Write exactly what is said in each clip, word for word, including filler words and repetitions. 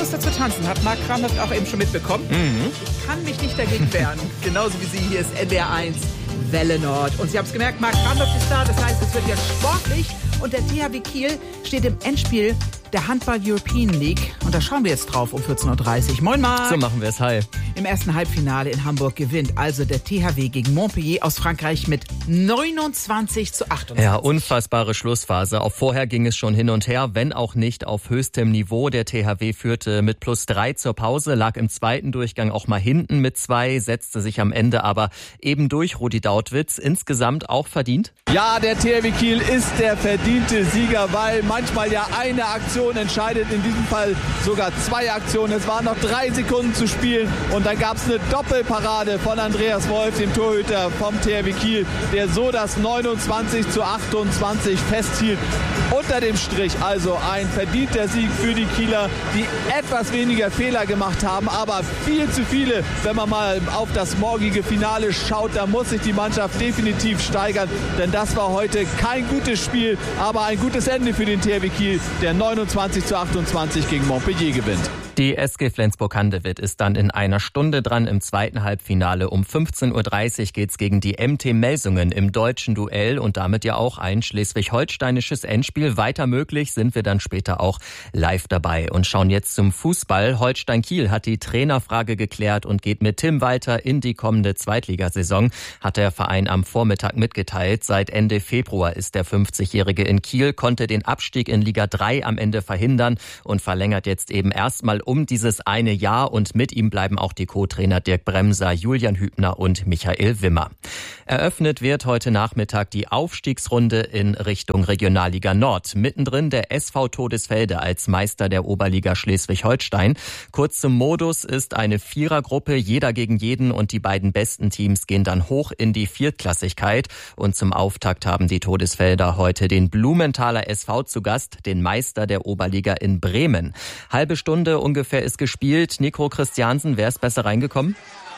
Lust dazu tanzen, hat Marc Kramhöft auch eben schon mitbekommen. Mhm. Ich kann mich nicht dagegen wehren. Genauso wie sie. Hier ist N D R eins Welle Nord. Und Sie haben es gemerkt, Marc Kramhöft ist da. Das heißt, es wird ja sportlich. Und der T H W Kiel steht im Endspiel der Handball European League. Und da schauen wir jetzt drauf um vierzehn Uhr dreißig. Moin Marc. So machen wir es. Hi. Im ersten Halbfinale in Hamburg gewinnt also der T H W gegen Montpellier aus Frankreich mit neunundzwanzig zu achtundzwanzig. Ja, unfassbare Schlussphase. Auch vorher ging es schon hin und her, wenn auch nicht auf höchstem Niveau. Der T H W führte mit plus drei zur Pause, lag im zweiten Durchgang auch mal hinten mit zwei, setzte sich am Ende aber eben durch. Rudi Dautwitz, insgesamt auch verdient? Ja, der T H W Kiel ist der verdiente Sieger, weil manchmal ja eine Aktion entscheidet, in diesem Fall sogar zwei Aktionen. Es waren noch drei Sekunden zu spielen und dann gab es eine Doppelparade von Andreas Wolf, dem Torhüter vom T H W Kiel, der so das neunundzwanzig zu achtundzwanzig festhielt. Unter dem Strich also ein verdienter Sieg für die Kieler, die etwas weniger Fehler gemacht haben, aber viel zu viele, wenn man mal auf das morgige Finale schaut. Da muss sich die Mannschaft definitiv steigern, denn das war heute kein gutes Spiel, aber ein gutes Ende für den T H W Kiel, der neunundzwanzig zu achtundzwanzig gegen Montpellier gewinnt. Die S G Flensburg-Handewitt ist dann in einer Stunde dran im zweiten Halbfinale. Um fünfzehn Uhr dreißig geht's gegen die M T Melsungen im deutschen Duell und damit ja auch ein schleswig-holsteinisches Endspiel. Weiter möglich sind wir dann später auch live dabei und schauen jetzt zum Fußball. Holstein Kiel hat die Trainerfrage geklärt und geht mit Tim Walter in die kommende Zweitligasaison, hat der Verein am Vormittag mitgeteilt. Seit Ende Februar ist der fünfzigjährige in Kiel, konnte den Abstieg in Liga drei am Ende verhindern und verlängert jetzt eben erstmal um dieses eine Jahr und mit ihm bleiben auch die Co-Trainer Dirk Bremser, Julian Hübner und Michael Wimmer. Eröffnet wird heute Nachmittag die Aufstiegsrunde in Richtung Regionalliga Nord. Mittendrin der S V Todesfelde als Meister der Oberliga Schleswig-Holstein. Kurz zum Modus ist eine Vierergruppe, jeder gegen jeden und die beiden besten Teams gehen dann hoch in die Viertklassigkeit. Und zum Auftakt haben die Todesfelder heute den Blumenthaler S V zu Gast, den Meister der Oberliga in Bremen. Halbe Stunde ungefähr ist gespielt. Nico Christiansen, wer ist besser reingekommen?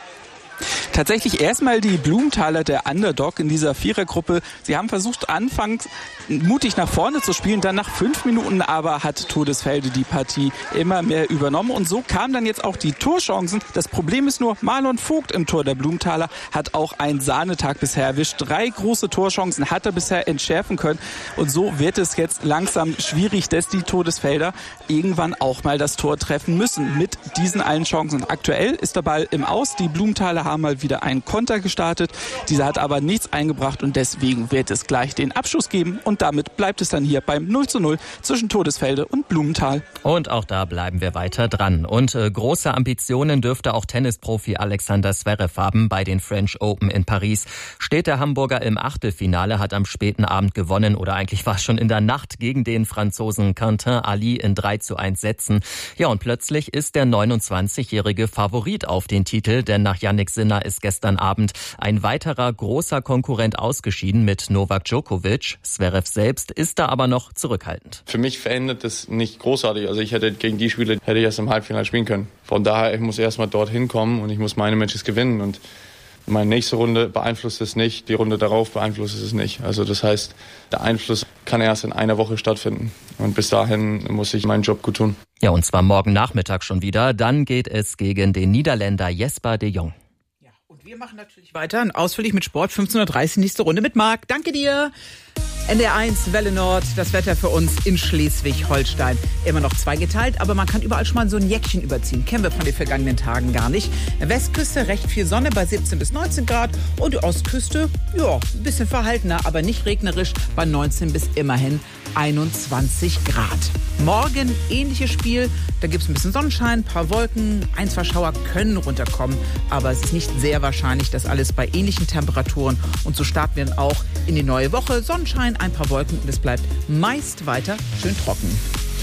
Tatsächlich erstmal die Blumenthaler, der Underdog in dieser Vierergruppe. Sie haben versucht, anfangs mutig nach vorne zu spielen, dann nach fünf Minuten aber hat Todesfelde die Partie immer mehr übernommen und so kamen dann jetzt auch die Torchancen. Das Problem ist nur, Marlon Vogt im Tor der Blumenthaler hat auch einen Sahnetag bisher erwischt. Drei große Torchancen hat er bisher entschärfen können und so wird es jetzt langsam schwierig, dass die Todesfelder irgendwann auch mal das Tor treffen müssen mit diesen allen Chancen. Aktuell ist der Ball im Aus, die Blumenthaler haben mal wieder einen Konter gestartet. Dieser hat aber nichts eingebracht und deswegen wird es gleich den Abschuss geben und damit bleibt es dann hier beim null zu null zwischen Todesfelde und Blumenthal. Und auch da bleiben wir weiter dran. Und äh, große Ambitionen dürfte auch Tennisprofi Alexander Zverev haben bei den French Open in Paris. Steht der Hamburger im Achtelfinale, hat am späten Abend gewonnen oder eigentlich war es schon in der Nacht gegen den Franzosen Quentin Ali in drei zu eins Sätzen. Ja, und plötzlich ist der neunundzwanzigjährige Favorit auf den Titel, denn nach Jannik Sinner ist gestern Abend ein weiterer großer Konkurrent ausgeschieden mit Novak Djokovic. Zverev selbst ist da aber noch zurückhaltend. Für mich verändert das nicht großartig. Also ich hätte gegen die Spieler hätte ich erst im Halbfinale spielen können. Von daher, ich muss erstmal dorthin kommen und ich muss meine Matches gewinnen. Und meine nächste Runde beeinflusst es nicht, die Runde darauf beeinflusst es nicht. Also das heißt, der Einfluss kann erst in einer Woche stattfinden. Und bis dahin muss ich meinen Job gut tun. Ja, und zwar morgen Nachmittag schon wieder. Dann geht es gegen den Niederländer Jesper de Jong. Wir machen natürlich weiter, ausführlich mit Sport, fünfzehn Uhr dreißig, nächste Runde mit Marc. Danke dir. N D R eins, Welle Nord, das Wetter für uns in Schleswig-Holstein. Immer noch zweigeteilt, aber man kann überall schon mal so ein Jäckchen überziehen. Kennen wir von den vergangenen Tagen gar nicht. Westküste recht viel Sonne bei siebzehn bis neunzehn Grad und die Ostküste, ja, ein bisschen verhaltener, aber nicht regnerisch bei neunzehn bis immerhin einundzwanzig Grad. Morgen ähnliches Spiel, da gibt es ein bisschen Sonnenschein, ein paar Wolken, ein, zwei Schauer können runterkommen, aber es ist nicht sehr wahrscheinlich, dass alles bei ähnlichen Temperaturen und so starten wir dann auch in die neue Woche. Sonnenschein, ein paar Wolken und es bleibt meist weiter schön trocken.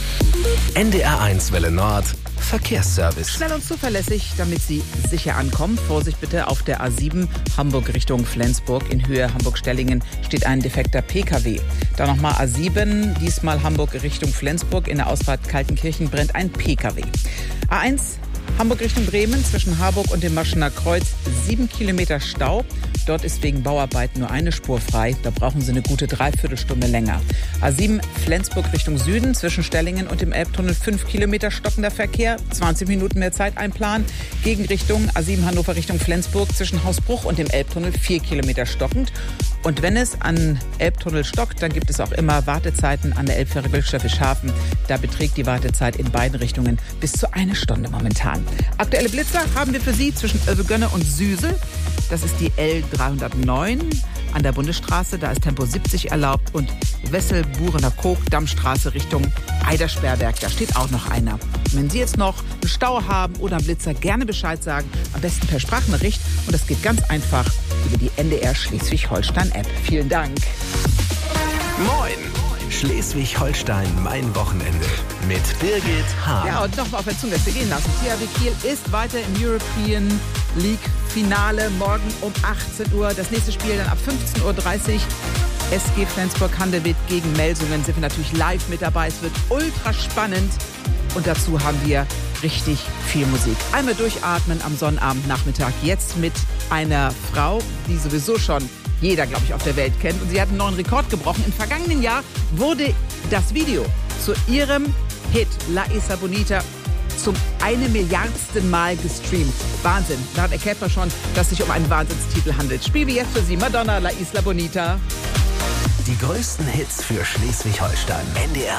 N D R eins Welle Nord Verkehrsservice. Schnell und zuverlässig, damit Sie sicher ankommen. Vorsicht bitte, auf der A sieben Hamburg Richtung Flensburg. In Höhe Hamburg-Stellingen steht ein defekter P K W. Dann nochmal A sieben, diesmal Hamburg Richtung Flensburg. In der Ausfahrt Kaltenkirchen brennt ein P K W. A eins Hamburg Richtung Bremen zwischen Harburg und dem Maschener Kreuz sieben Kilometer Stau. Dort ist wegen Bauarbeiten nur eine Spur frei. Da brauchen Sie eine gute Dreiviertelstunde länger. A sieben Flensburg Richtung Süden zwischen Stellingen und dem Elbtunnel fünf Kilometer stockender Verkehr. zwanzig Minuten mehr Zeit einplanen. Gegenrichtung A sieben Hannover Richtung Flensburg zwischen Hausbruch und dem Elbtunnel vier Kilometer stockend. Und wenn es an Elbtunnel stockt, dann gibt es auch immer Wartezeiten an der Elbfähre Wilhelmshaven. Da beträgt die Wartezeit in beiden Richtungen bis zu eine Stunde momentan. Aktuelle Blitzer haben wir für Sie zwischen Övelgönne und Süsel. Das ist die L dreihundertneun an der Bundesstraße. Da ist Tempo siebzig erlaubt. Und Wessel-Burener Kog, Dammstraße Richtung Eidersperrberg. Da steht auch noch einer. Wenn Sie jetzt noch einen Stau haben oder einen Blitzer, gerne Bescheid sagen. Am besten per Sprachnachricht. Und das geht ganz einfach über die N D R Schleswig-Holstein-App. Vielen Dank. Moin! Schleswig-Holstein, mein Wochenende. Mit Birgit Hahn. Ja, und nochmal auf der Zunge gehen lassen. T H W Kiel ist weiter im European League Finale. Morgen um achtzehn Uhr. Das nächste Spiel dann ab fünfzehn Uhr dreißig. S G Flensburg-Handewitt gegen Melsungen. Sind wir natürlich live mit dabei. Es wird ultra spannend. Und dazu haben wir richtig viel Musik. Einmal durchatmen am Sonnabendnachmittag. Jetzt mit einer Frau, die sowieso schon jeder, glaube ich, auf der Welt kennt. Und sie hat einen neuen Rekord gebrochen. Im vergangenen Jahr wurde das Video zu ihrem Hit La Isla Bonita zum eine Milliardsten Mal gestreamt. Wahnsinn. Daran erkennt man schon, dass es sich um einen Wahnsinnstitel handelt. Spielen wir jetzt für Sie Madonna, La Isla Bonita. Die größten Hits für Schleswig-Holstein. N D R